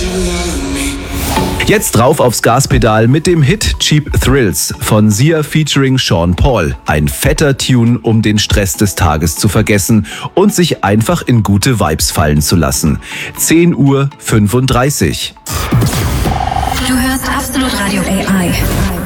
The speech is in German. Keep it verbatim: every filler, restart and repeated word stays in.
Jetzt drauf aufs Gaspedal mit dem Hit Cheap Thrills von Sia featuring Sean Paul. Ein fetter Tune, um den Stress des Tages zu vergessen und sich einfach in gute Vibes fallen zu lassen. zehn Uhr fünfunddreißig. Du hörst Absolut Radio A I.